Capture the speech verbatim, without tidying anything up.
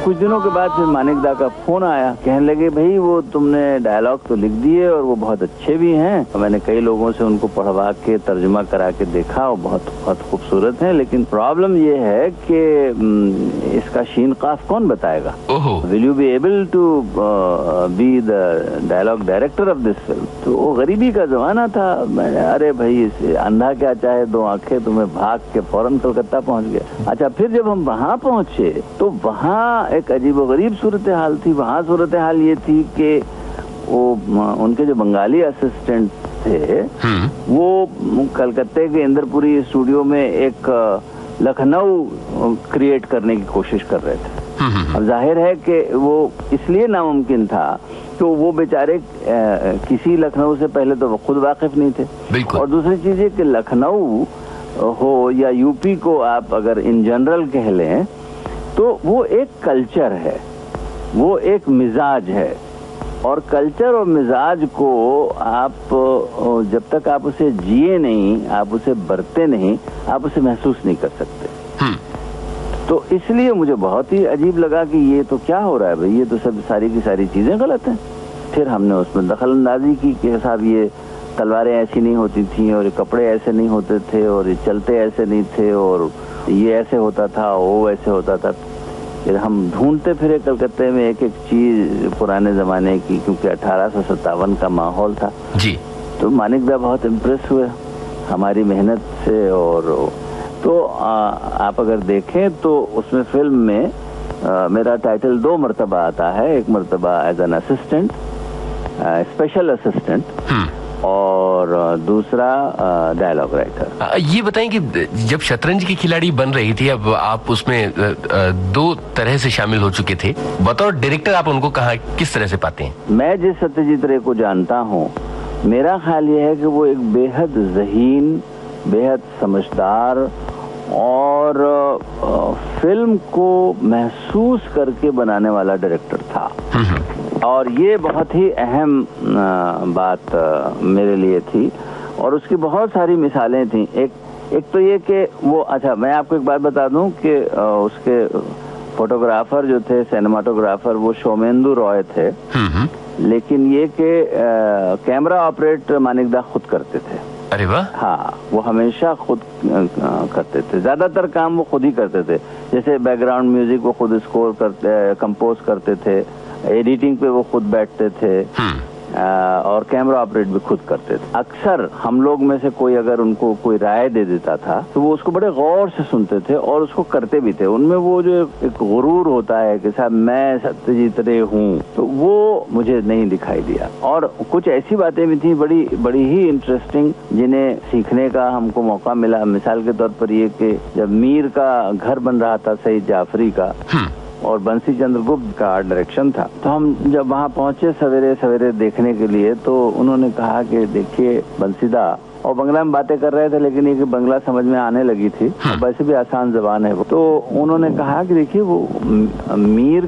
कुछ दिनों के बाद फिर मानिक दा का फोन आया, कहने लगे भाई वो तुमने डायलॉग तो लिख दिए और वो बहुत अच्छे भी हैं, मैंने कई लोगों से उनको पढ़वा के तर्जुमा करा के देखा और बहुत बहुत खूबसूरत है, लेकिन प्रॉब्लम ये है कि इसका शीन काफ कौन बताएगा? Will you be able to be the dialogue director of this film? तो वो गरीबी का जमाना था। मैंने अरे भाई अंधा क्या चाहे दो आंखें, तुम्हें भाग के फौरन कलकत्ता पहुंच गया। अच्छा, फिर जब हम वहां पहुंचे तो वहां एक अजीबोगरीब सूरत हाल थी। वहां सूरत हाल ये थी कि वो उनके जो बंगाली असिस्टेंट थे वो कलकत्ते के इंद्रपुरी स्टूडियो में एक लखनऊ क्रिएट करने की कोशिश कर रहे थे। अब जाहिर है कि वो इसलिए नामुमकिन था तो वो बेचारे किसी लखनऊ से पहले तो वो खुद वाकिफ नहीं थे, और दूसरी चीज है कि लखनऊ हो या यूपी को आप अगर इन जनरल कह लें तो वो एक कल्चर है, वो एक मिजाज है, और कल्चर और मिजाज को आप जब तक आप उसे जिए नहीं, आप उसे बरते नहीं, आप उसे महसूस नहीं कर सकते। तो इसलिए मुझे बहुत ही अजीब लगा कि ये तो क्या हो रहा है भाई, ये तो सब सारी की सारी चीजें गलत हैं। फिर हमने उसमें दखल अंदाजी की कि साहब ये तलवारें ऐसी नहीं होती थी और कपड़े ऐसे नहीं होते थे और ये चलते ऐसे नहीं थे और ये ऐसे होता था, वो ऐसे होता था। फिर हम ढूंढते फिरे कलकत्ते में एक एक चीज पुराने जमाने की, क्योंकि अठारह सौ सत्तावन का माहौल था जी। तो मानिक दा बहुत इम्प्रेस हुए हमारी मेहनत से। और तो आ, आप अगर देखें तो उसमें फिल्म में आ, मेरा टाइटल दो मर्तबा आता है। एक मर्तबा as an assistant, special assistant, और दूसरा डायलॉग राइटर। ये बताएं कि जब शतरंज की खिलाड़ी बन रही थी, अब आप उसमें दो तरह से शामिल हो चुके थे, बतौर डायरेक्टर आप उनको कहाँ किस तरह से पाते हैं? मैं जिस सत्यजीत रे को जानता हूँ, मेरा ख्याल ये है कि वो एक बेहद ज़हीन, बेहद समझदार और फिल्म को महसूस करके बनाने वाला डायरेक्टर था। और ये बहुत ही अहम बात मेरे लिए थी, और उसकी बहुत सारी मिसालें थी। एक एक तो ये कि वो, अच्छा मैं आपको एक बात बता दूं कि उसके फोटोग्राफर जो थे, सिनेमाटोग्राफर, वो सोमेंदु रॉय थे, लेकिन ये कि कैमरा ऑपरेट मानिक दा खुद करते थे। अरे वाह। हाँ, वो हमेशा खुद करते थे, ज्यादातर काम वो खुद ही करते थे। जैसे बैकग्राउंड म्यूजिक वो खुद स्कोर करते, कंपोज करते थे, एडिटिंग पे वो खुद बैठते थे, आ, और कैमरा ऑपरेट भी खुद करते थे। अक्सर हम लोग में से कोई अगर उनको कोई राय दे देता था तो वो उसको बड़े गौर से सुनते थे और उसको करते भी थे। उनमें वो जो एक गुरूर होता है कि साहब मैं सत्यजीत रे हूँ, तो वो मुझे नहीं दिखाई दिया। और कुछ ऐसी बातें भी थी बड़ी बड़ी ही इंटरेस्टिंग, जिन्हें सीखने का हमको मौका मिला। मिसाल के तौर पर ये कि जब मीर का घर बन रहा था सईद जाफरी का, और बंसी चंद्रगुप्त का डायरेक्शन था, तो हम जब वहाँ पहुंचे सवेरे सवेरे देखने के लिए, तो उन्होंने कहा कि देखिए बंसीदा, और बंगला में बातें कर रहे थे, लेकिन ये कि बंगला समझ में आने लगी थी, वैसे भी आसान जबान है वो। तो उन्होंने कहा कि देखिए वो मीर